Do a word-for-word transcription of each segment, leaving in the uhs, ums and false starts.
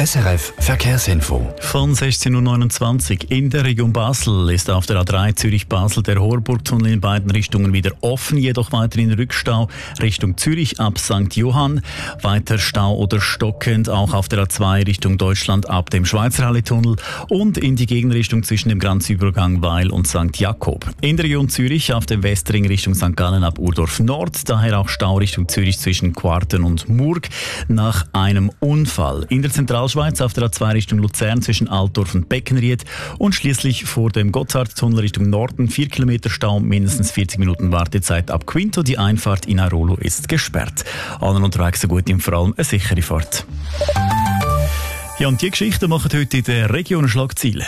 S R F Verkehrsinfo. Von sechzehn Uhr neunundzwanzig in der Region Basel ist auf der A drei Zürich-Basel der Horburgtunnel in beiden Richtungen wieder offen, jedoch weiterhin Rückstau Richtung Zürich ab Sankt Johann. Weiter Stau oder stockend auch auf der A zwei Richtung Deutschland ab dem Schweizer Halle-Tunnel und in die Gegenrichtung zwischen dem Grenzübergang Weil und Sankt Jakob. In der Region Zürich auf dem Westring Richtung Sankt Gallen ab Urdorf Nord, daher auch Stau Richtung Zürich zwischen Quarten und Murg nach einem Unfall. In der Zentralschweiz auf der A zwei Richtung Luzern zwischen Altdorf und Beckenried und schließlich vor dem Gotthardtunnel Richtung Norden vier Kilometer Stau, mindestens vierzig Minuten Wartezeit ab Quinto. Die Einfahrt in Airolo ist gesperrt. Allen unterwegs so gut, vor allem eine sichere Fahrt. Ja, und die Geschichten machen heute in der Region Schlagzeilen.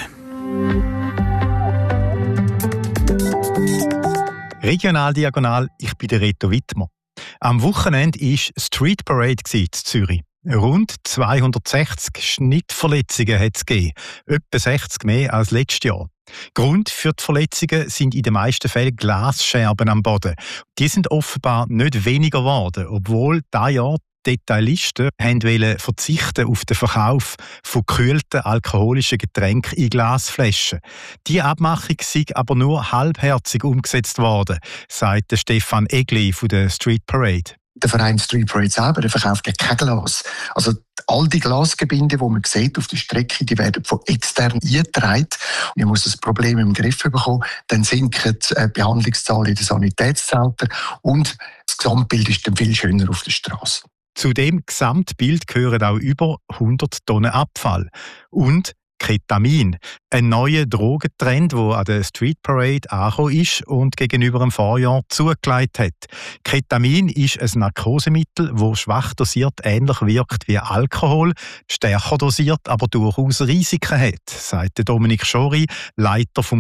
Regional Diagonal, ich bin der Reto Wittmer. Am Wochenende war Street Parade in Zürich. Rund zweihundertsechzig Schnittverletzungen hat es gegeben, etwa sechzig mehr als letztes Jahr. Grund für die Verletzungen sind in den meisten Fällen Glasscherben am Boden. Die sind offenbar nicht weniger geworden, obwohl dieses Jahr Detailisten wollten verzichten auf den Verkauf von gekühlten alkoholischen Getränken in Glasflaschen. Diese Abmachung sei aber nur halbherzig umgesetzt worden, sagt Stefan Egli von der Street Parade. Der Verein Street Parade selber, der verkauft ja kein Glas. Also all die Glasgebinde, die man sieht auf der Strecke, die werden von extern eingetragen. Man muss das Problem im Griff bekommen. Dann sinken die Behandlungszahlen in den Sanitätszentren und das Gesamtbild ist dann viel schöner auf der Straße. Zu dem Gesamtbild gehören auch über hundert Tonnen Abfall und Ketamin, ein neuer Drogentrend, der an der Street Parade angekommen ist und gegenüber dem Vorjahr zugelegt hat. Ketamin ist ein Narkosemittel, das schwach dosiert ähnlich wirkt wie Alkohol, stärker dosiert, aber durchaus Risiken hat, sagt Dominik Schori, Leiter vom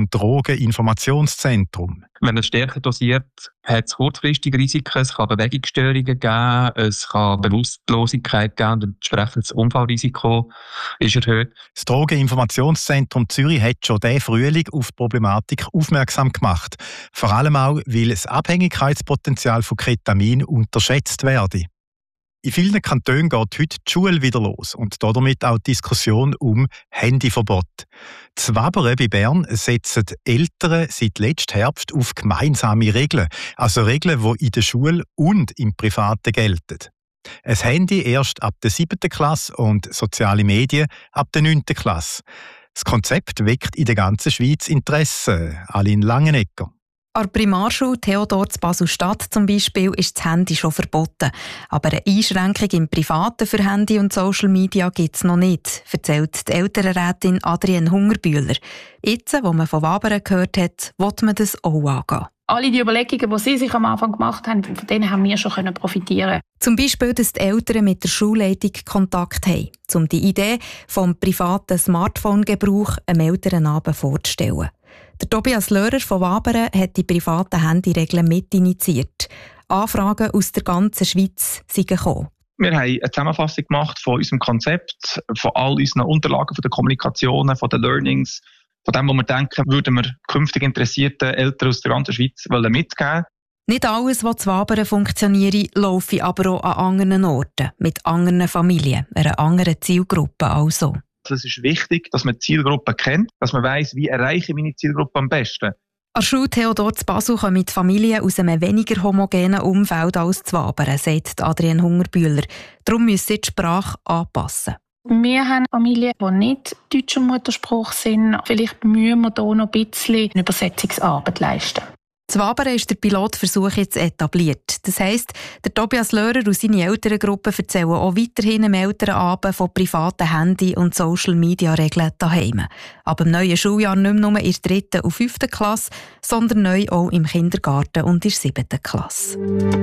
Drogeninformationszentrum. Wenn es stärker dosiert, hat es kurzfristige Risiken, es kann Bewegungsstörungen geben, es kann Bewusstlosigkeit geben und entsprechend das Unfallrisiko ist erhöht. Das Drogeninformationszentrum Zürich hat schon diesen Frühling auf die Problematik aufmerksam gemacht. Vor allem auch, weil das Abhängigkeitspotenzial von Ketamin unterschätzt werde. In vielen Kantonen geht heute die Schule wieder los und damit auch die Diskussion um Handyverbot. Die Wabere bei Bern setzen Eltern seit letztem Herbst auf gemeinsame Regeln, also Regeln, die in der Schule und im Privaten gelten. Ein Handy erst ab der siebten Klasse und soziale Medien ab der neunten Klasse. Das Konzept weckt in der ganzen Schweiz Interesse. Aline Langenegger. An der Primarschule Theodor zu Basel-Stadt zum Beispiel ist das Handy schon verboten. Aber eine Einschränkung im Privaten für Handy und Social Media gibt es noch nicht, erzählt die Elternrätin Adrienne Hungerbühler. Jetzt, wo man von Wabern gehört hat, will man das auch angehen. Alle die Überlegungen, die Sie sich am Anfang gemacht haben, von denen haben wir schon profitieren. Zum Beispiel, dass die Eltern mit der Schulleitung Kontakt haben, um die Idee vom privaten Smartphone-Gebrauch einem Elternabend vorzustellen. Der Tobias Löhrer von Wabern hat die privaten Handyregeln mitinitiiert. Anfragen aus der ganzen Schweiz sind gekommen. Wir haben eine Zusammenfassung gemacht von unserem Konzept, von all unseren Unterlagen, von den Kommunikationen, von den Learnings, von dem, was wir denken, würden wir künftig interessierten Eltern aus der ganzen Schweiz mitgeben. Nicht alles, was zu Wabern funktioniert, laufe aber auch an anderen Orten, mit anderen Familien, einer anderen Zielgruppe also. Es ist wichtig, dass man die Zielgruppe kennt, dass man weiss, wie erreiche ich meine Zielgruppe am besten. An der Schule Theodor zu Basel kommen die Familien aus einem weniger homogenen Umfeld als zu Wabern, sagt Adrienne Hungerbühler. Darum müssen sie die Sprache anpassen. Wir haben Familien, die nicht deutscher Muttersprache sind. Vielleicht müssen wir hier noch ein bisschen eine Übersetzungsarbeit leisten. Zu Wabern ist der Pilotversuch jetzt etabliert. Das heisst, der Tobias Löhrer und seine Elterngruppe erzählen auch weiterhin am Elternabend von privaten Handy- und Social-Media-Regeln daheim. Aber im neuen Schuljahr nicht mehr nur in der dritten und fünften Klasse, sondern neu auch im Kindergarten und in der siebten Klasse.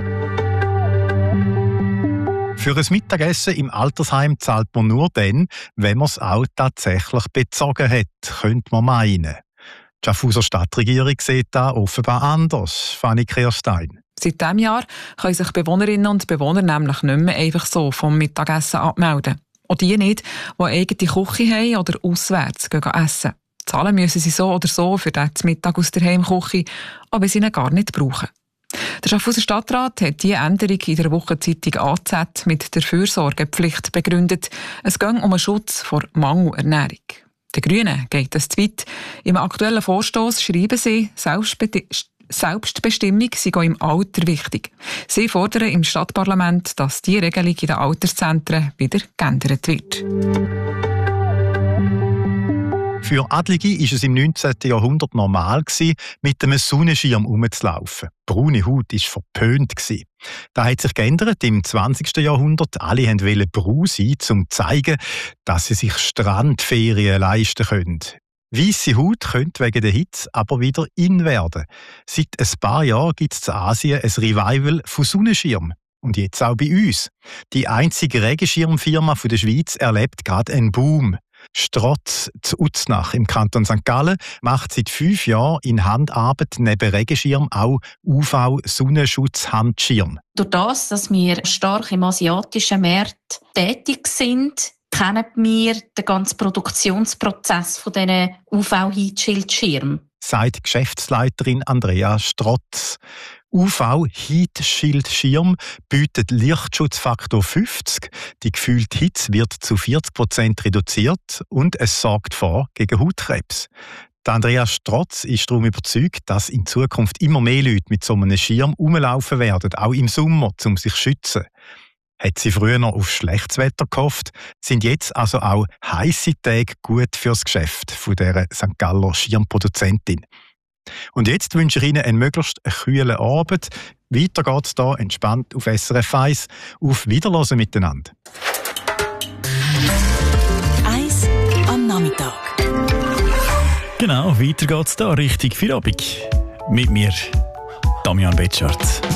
Für ein Mittagessen im Altersheim zahlt man nur dann, wenn man es auch tatsächlich bezogen hat, könnte man meinen. Die Schaffhauser Stadtregierung sieht das offenbar anders. Fanny Kirstein. Seit diesem Jahr können sich Bewohnerinnen und Bewohner nämlich nicht mehr einfach so vom Mittagessen abmelden. Auch die nicht, die eine eigene Küche haben oder auswärts gehen essen. Zahlen müssen sie so oder so für den Mittag aus der Heimküche, aber sie ihn gar nicht brauchen. Der Schaffhauser Stadtrat hat diese Änderung in der Wochenzeitung A Z mit der Fürsorgepflicht begründet. Es ging um einen Schutz vor Mangelernährung. Den Grünen geht es zu weit. Im aktuellen Vorstoss schreiben sie, Selbstbe- Selbstbestimmung sei auch im Alter wichtig. Sie fordern im Stadtparlament, dass die Regelung in den Alterszentren wieder geändert wird. Für Adlige war es im neunzehnten Jahrhundert normal, mit einem Sonnenschirm herumzulaufen. Braune Haut war verpönt. Das hat sich geändert im zwanzigsten Jahrhundert. Alle wollten braun sein, um zu zeigen, dass sie sich Strandferien leisten können. Weisse Haut könnte wegen der Hitze aber wieder in werden. Seit ein paar Jahren gibt es in Asien ein Revival von Sonnenschirmen. Und jetzt auch bei uns. Die einzige Regenschirmfirma der Schweiz erlebt gerade einen Boom. Strotz zu Uznach im Kanton Sankt Gallen macht seit fünf Jahren in Handarbeit neben Regenschirm auch U V-Sonnenschutz-Handschirm. Durch das, dass wir stark im asiatischen Markt tätig sind, kennen wir den ganzen Produktionsprozess von diesen U V-Heatschildschirmen, sagt Geschäftsleiterin Andrea Strotz. U V-Heatschildschirm bietet Lichtschutzfaktor fünfzig. Die gefühlte Hitze wird zu vierzig Prozent reduziert und es sorgt vor gegen Hautkrebs. Die Andrea Strotz ist darum überzeugt, dass in Zukunft immer mehr Leute mit so einem Schirm rumlaufen werden, auch im Sommer, um sich zu schützen. Hat sie früher noch auf schlechtes Wetter gehofft, sind jetzt also auch heisse Tage gut fürs Geschäft von dieser Sankt Galler Schirmproduzentin. Und jetzt wünsche ich Ihnen einen möglichst kühlen Abend. Weiter geht's hier entspannt auf S R F eins. Auf Wiederhören miteinander. eins am Nachmittag. Genau, weiter geht's hier Richtung Feierabend. Mit mir, Damian Betschart.